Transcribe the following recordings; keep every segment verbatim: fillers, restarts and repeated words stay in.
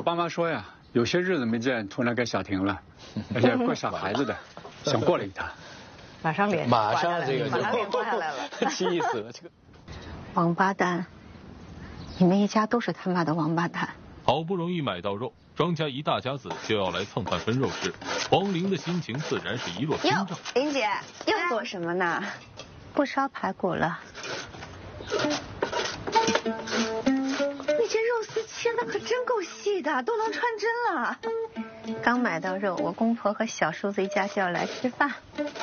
爸妈说呀，有些日子没见，突然该小婷了，而且过小孩子的，想过来一趟。 马上脸马上这个马上脸挂下来了， 气死了这个。 王八蛋，你们一家都是他妈的王八蛋。 好不容易买到肉，庄家一大家子就要来蹭饭分肉吃，黄玲的心情自然是一落千丈。 玲姐又做什么呢？不烧排骨了。你这肉丝切的可真够细的，都能穿针了。刚买到肉，我公婆和小叔子一家就要来吃饭。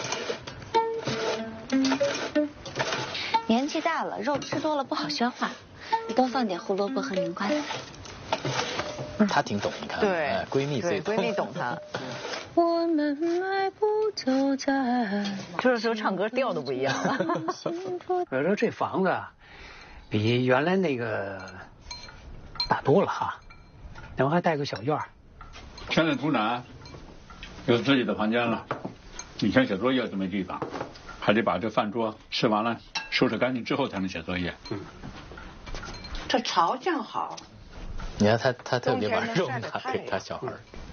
年纪大了，肉吃多了不好消化，多放点胡萝卜和南瓜菜。 她挺懂，你看， 对， 哎、闺蜜最对，闺蜜懂她。 我们迈步走在， 这时候唱歌调都不一样了。 我说这房子比原来那个大多了哈，然后还带个小院儿。 现在图南有自己的房间了，以前写作业都没地方，还得把这饭桌吃完了收拾干净之后才能写作业。嗯， 这朝向好。 你看他他特别把肉拿给他小孩。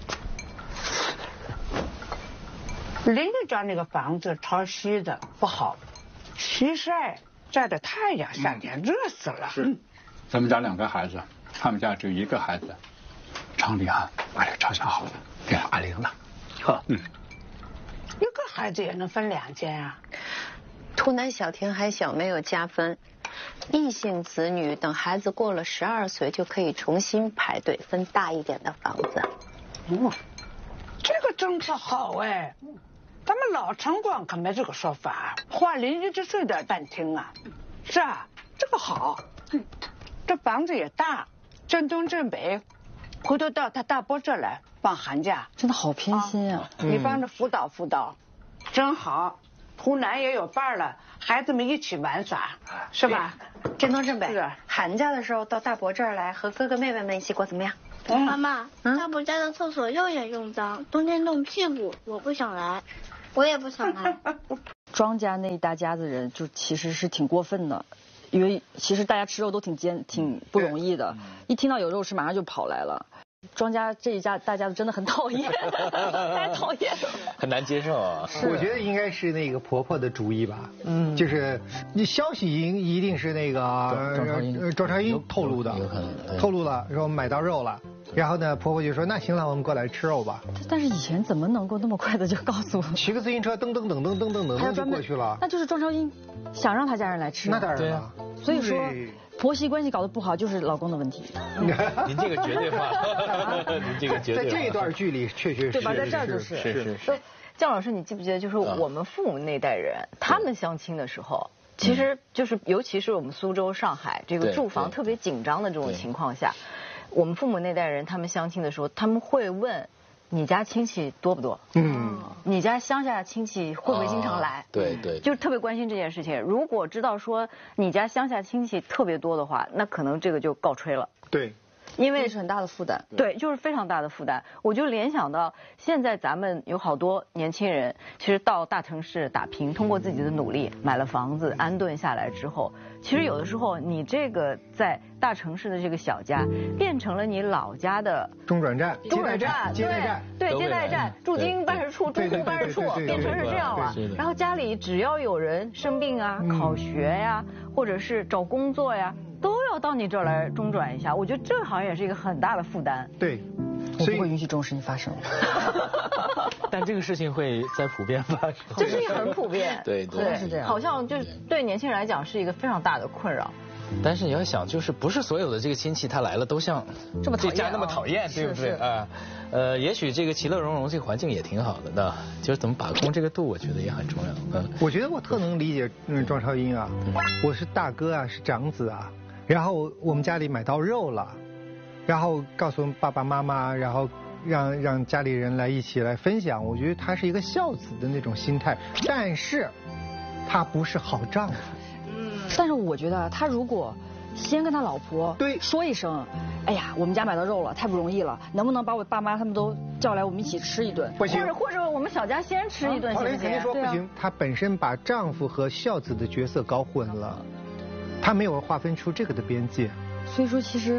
邻居家那个房子朝西的不好，西晒晒的太阳，夏天热死了。 是，咱们家两个孩子，他们家只有一个孩子，厂里啊把这朝向好了，给阿玲了。 呵， 嗯， 一个孩子也能分两间啊。 图南小婷还小，没有加分。异性子女等孩子过了十二岁就可以重新排队分大一点的房子。 哦，这个政策好哎，咱们老城关可没这个说法，话邻居就睡点半听啊。是啊，这个好，嗯，这房子也大，正东正北，回头到他大伯这儿来放寒假， 真的好偏心啊！ 你帮着辅导辅导，真好。图南也有伴了，孩子们一起玩耍，是吧？ 正东正北。 是。 寒假的时候到大伯这儿来，和哥哥妹妹们一起过，怎么样？ 妈妈，大伯家的厕所又严又脏，冬天冻屁股，我不想来。我也不想来。 庄家那一大家子人就其实是挺过分的，因为其实大家吃肉都挺艰挺不容易的，一听到有肉吃马上就跑来了。庄家这一家大家子真的很讨厌，太讨厌了， 很难接受啊。 我觉得应该是那个婆婆的主意吧，嗯，就是你消息一一定是那个庄朝英庄朝英透露的，透露了说买到肉了，然后呢婆婆就说那行了，我们过来吃肉吧。 但是以前怎么能够那么快的就告诉我？ 骑个自行车噔噔噔噔噔噔噔就过去了。 那就是庄朝英想让他家人来吃。 那当然了。 所以说婆媳关系搞得不好就是老公的问题。 您这个绝对化，您这个绝对。 在这一段距离确确实对吧？在这儿就是是是是。 姜老师，你记不记得就是我们父母那代人，他们相亲的时候，其实就是尤其是我们苏州、上海这个住房特别紧张的这种情况下，我们父母那代人他们相亲的时候，他们会问你家亲戚多不多？嗯，你家乡下亲戚会不会经常来？ 对对， 就是特别关心这件事情。如果知道说你家乡下亲戚特别多的话，那可能这个就告吹了。 对。 因为是很大的负担， 对，就是非常大的负担。我就联想到现在咱们有好多年轻人，其实到大城市打拼，通过自己的努力买了房子，安顿下来之后，其实有的时候你这个在大城市的这个小家，变成了你老家的中转站、 中转站、 接待站， 对接待站、驻京办事处、驻沪办事处，变成是这样了。然后家里只要有人生病啊、考学呀，或者是找工作呀，都要到你这儿来中转一下，我觉得这好像也是一个很大的负担。 对， 我不会允许这种事情发生。 但这个事情会在普遍发生。 这事情很普遍， 对对是这样。好像就是对年轻人来讲是一个非常大的困扰。 但是你要想，就是不是所有的这个亲戚他来了都像这么这家那么讨厌，对不对啊？呃，也许这个其乐融融这个环境也挺好的，那就是怎么把控这个度，我觉得也很重要。嗯， 我觉得我特能理解嗯庄朝英啊，我是大哥啊，是长子啊，然后我们家里买到肉了，然后告诉爸爸妈妈，然后让让家里人来一起来分享，我觉得他是一个孝子的那种心态，但是他不是好丈夫。 但是我觉得他如果先跟他老婆对说一声，哎呀，我们家买到肉了，太不容易了，能不能把我爸妈他们都叫来，我们一起吃一顿？ 不行， 或者或者我们小家先吃一顿，行不行？ 肯定说不行，她本身把丈夫和孝子的角色搞混了，她没有划分出这个的边界。 所以说，其实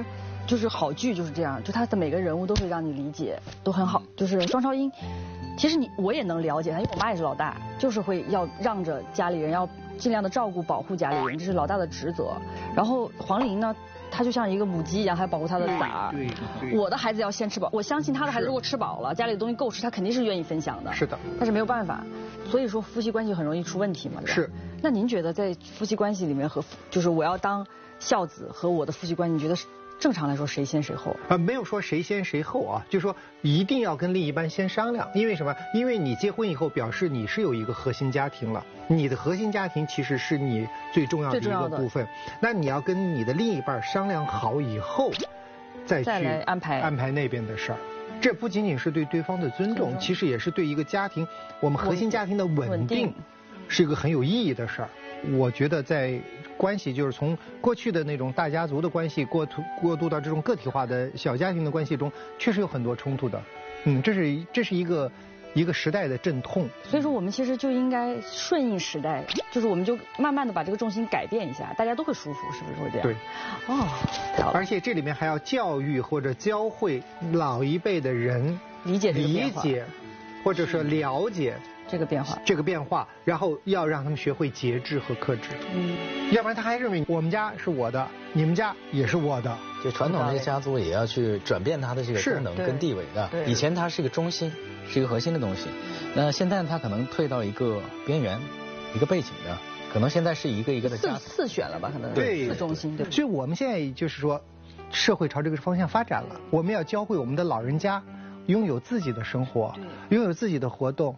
就是好剧就是这样，就他的每个人物都会让你理解，都很好。就是庄超英，其实你我也能了解他，因为我妈也是老大，就是会要让着家里人，要尽量的照顾保护家里人，这是老大的职责。然后黄龄呢，她就像一个母鸡一样，还保护她的崽儿。我的孩子要先吃饱，我相信他的孩子如果吃饱了，家里的东西够吃，他肯定是愿意分享的。 是的。 但是没有办法，所以说夫妻关系很容易出问题嘛。是。那您觉得在夫妻关系里面和就是我要当孝子和我的夫妻关系，你觉得正常来说谁先谁后？ 啊，没有说谁先谁后啊，就是说一定要跟另一半先商量。因为什么？因为你结婚以后表示你是有一个核心家庭了，你的核心家庭其实是你最重要的一个部分。那你要跟你的另一半商量好以后，再去安排安排那边的事儿。这不仅仅是对对方的尊重，其实也是对一个家庭，我们核心家庭的稳定，是一个很有意义的事儿。我觉得在关系就是从过去的那种大家族的关系过渡过渡到这种个体化的小家庭的关系中，确实有很多冲突的。嗯，这是这是一个一个时代的阵痛。 所以说我们其实就应该顺应时代，就是我们就慢慢的把这个重心改变一下，大家都会舒服，是不是会这样？ 对。 哦。 而且这里面还要教育或者教会老一辈的人理解这个变化， 理解或者说了解。 这个变化， 这个变化，然后要让他们学会节制和克制，嗯，要不然他还认为我们家是我的，你们家也是我的。 就传统的家族也要去转变它的这个功能跟地位的。以前它是一个中心，是一个核心的东西，那现在它可能退到一个边缘，一个背景的，可能现在是一个一个的家次选了吧，可能对次中心对。 所以我们现在就是说，社会朝这个方向发展了，我们要教会我们的老人家拥有自己的生活，拥有自己的活动。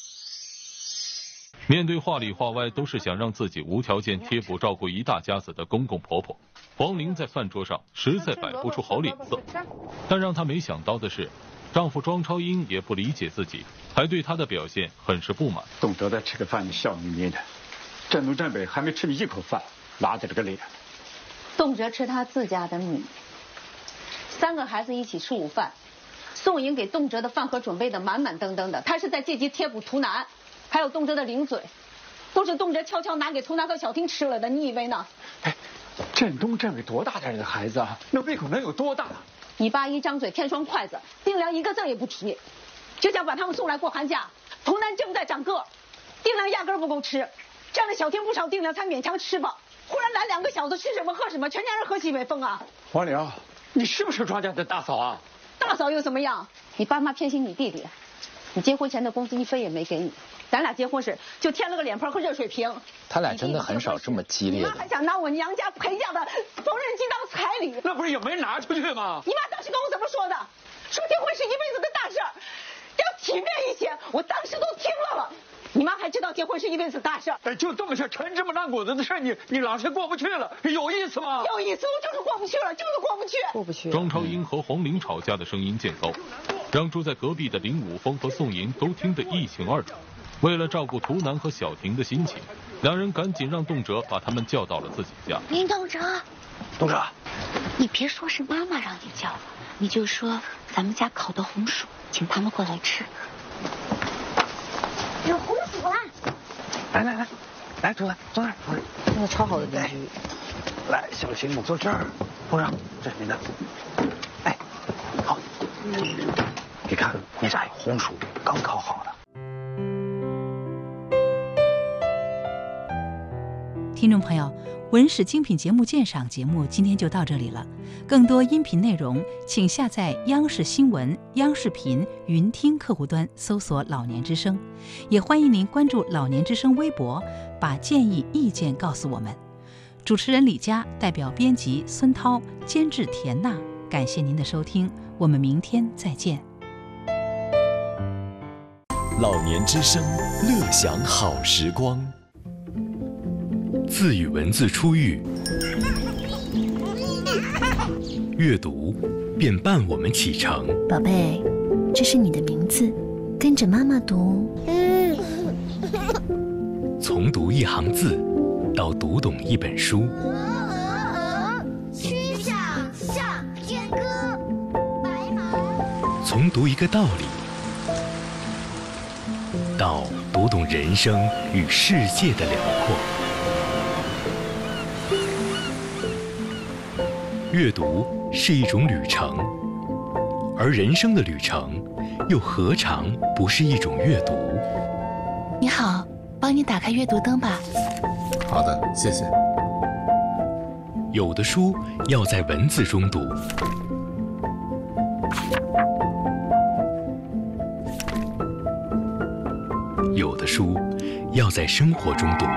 面对话里话外都是想让自己无条件贴补照顾一大家子的公公婆婆，黄龄在饭桌上实在摆不出好脸色。但让她没想到的是，丈夫庄超英也不理解自己，还对她的表现很是不满。 董哲在吃个饭，你笑眯眯的，镇东镇北还没吃你一口饭，拉着这个脸。 董哲吃他自家的米，三个孩子一起吃午饭，宋莹给董哲的饭盒准备的满满登登的，他是在借机贴补图南。还有董哲的零嘴，都是董哲悄悄拿给图南和小婷吃了的，你以为呢？ 哎，镇东镇北多大点的孩子啊？那胃口能有多大？ 你爸一张嘴添双筷子，丁良一个字也不提，就想把他们送来过寒假。图南正在长个，丁良压根不够吃，占了小婷不少，丁良才勉强吃饱。忽然来两个小子，吃什么喝什么，全家人喝西北风啊！ 黄玲，你是不是庄家的大嫂啊？ 大嫂又怎么样？你爸妈偏心你弟弟，你结婚前的工资一分也没给你。咱俩结婚时就添了个脸盆和热水瓶。 他俩真的很少这么激烈的。 你妈还想拿我娘家陪嫁的缝纫机当彩礼， 那不是也没拿出去吗？ 你妈当时跟我怎么说的？说结婚是一辈子的大事儿，要体面一些。我当时都听了了。你妈还知道结婚是一辈子大事儿？ 哎，就这么些陈芝麻烂谷子的事，你你老是过不去了，有意思吗？ 有意思，我就是过不去了，就是过不去。 过不去。 庄超英和黄龄吵架的声音渐高，让住在隔壁的林武峰和宋莹都听得一清二楚。为了照顾图南和小婷的心情，两人赶紧让董哲把他们叫到了自己家。 林董哲， 董哲， 你别说是妈妈让你叫了，你就说咱们家烤的红薯，请他们过来吃。有红薯啦！ 来来来，来，坐来，坐那儿，坐那儿。 那超好的邻居。 来，小琴，你坐这儿。部长，这是您的。哎，好。你看，那家有红薯，刚烤好的。 听众朋友，文史精品节目鉴赏节目今天就到这里了。更多音频内容，请下载央视新闻、央视频云听客户端，搜索“老年之声”。也欢迎您关注“老年之声”微博，把建议、意见告诉我们。主持人李佳，代表编辑孙涛，监制田娜，感谢您的收听，我们明天再见。 老年之声，乐享好时光。字与文字初遇，阅读便伴我们启程。 宝贝，这是你的名字，跟着妈妈读。 从读一行字，到读懂一本书。 曲项向天歌，白马。 从读一个道理，到读懂人生与世界的辽阔。 阅读是一种旅程，而人生的旅程又何尝不是一种阅读？ 你好，帮你打开阅读灯吧。 好的，谢谢。 有的书要在文字中读，有的书要在生活中读。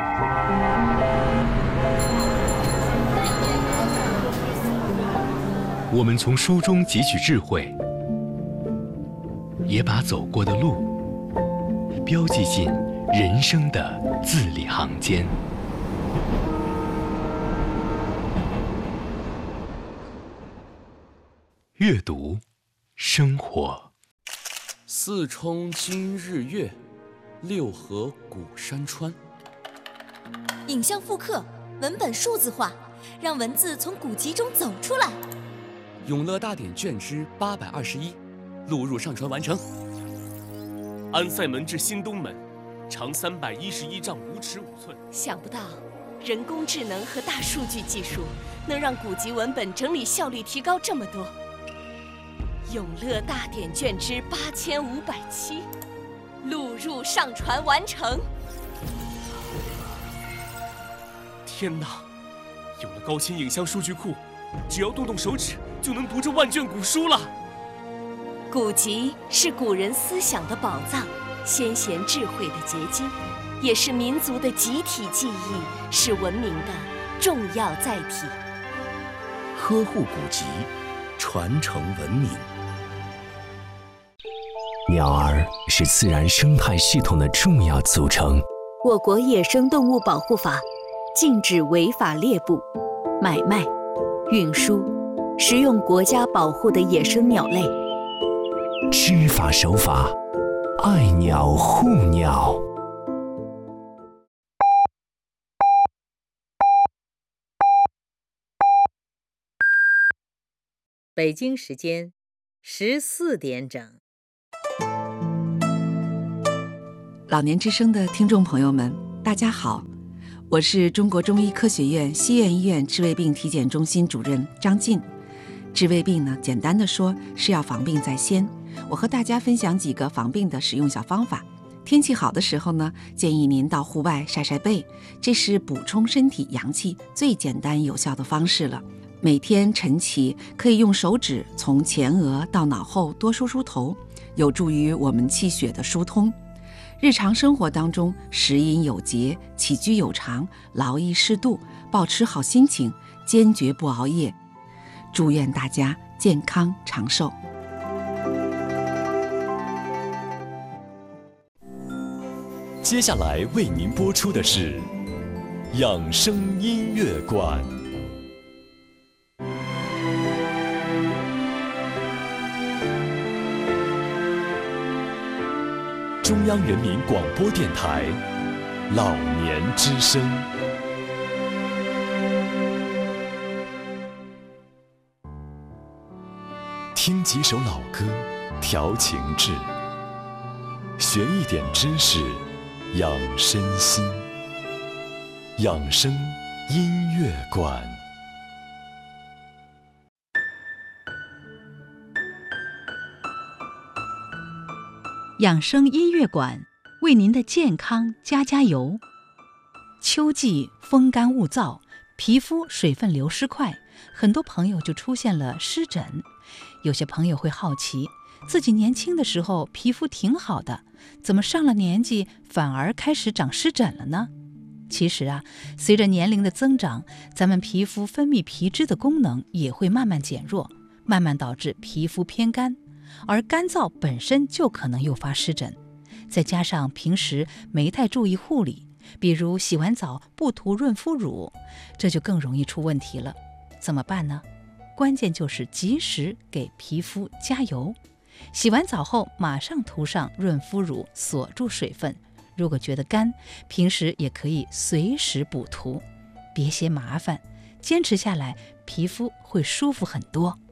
我们从书中汲取智慧，也把走过的路标记进人生的字里行间。阅读，生活。 四冲今日月，六合古山川。 影像复刻，文本数字化，让文字从古籍中走出来。 永乐大典卷之八百二十一，录入上传完成。安塞门至新东门，长三百一十一丈五尺五寸。 想不到，人工智能和大数据技术能让古籍文本整理效率提高这么多。永乐大典卷之八千五百七，录入上传完成。 天哪！有了高清影像数据库，只要动动手指就能读这万卷古书了。 古籍是古人思想的宝藏，先贤智慧的结晶，也是民族的集体记忆，是文明的重要载体。 呵护古籍，传承文明。 鸟儿是自然生态系统的重要组成。 我国野生动物保护法禁止违法猎捕、买卖、运输、食用国家保护的野生鸟类。 知法守法，爱鸟护鸟。 北京时间十四点整。 老年之声的听众朋友们，大家好，我是中国中医科学院西苑医院治胃病体检中心主任张晋。治胃病呢，简单的说是要防病在先。我和大家分享几个防病的使用小方法。天气好的时候呢，建议您到户外晒晒背，这是补充身体阳气最简单有效的方式了。每天晨起可以用手指从前额到脑后多梳梳头，有助于我们气血的疏通。日常生活当中，食饮有节，起居有常，劳逸适度，保持好心情，坚决不熬夜。祝愿大家健康长寿。 接下来为您播出的是养生音乐馆。中央人民广播电台老年之声。听几首老歌，调情志，学一点知识，养身心。养生音乐馆。 养生音乐馆为您的健康加加油。秋季风干物燥，皮肤水分流失快，很多朋友就出现了湿疹。有些朋友会好奇，自己年轻的时候皮肤挺好的，怎么上了年纪反而开始长湿疹了呢？其实啊，随着年龄的增长，咱们皮肤分泌皮脂的功能也会慢慢减弱，慢慢导致皮肤偏干。而干燥本身就可能诱发湿疹，再加上平时没太注意护理，比如洗完澡不涂润肤乳，这就更容易出问题了。怎么办呢？关键就是及时给皮肤加油，洗完澡后马上涂上润肤乳，锁住水分。如果觉得干，平时也可以随时补涂，别嫌麻烦，坚持下来，皮肤会舒服很多。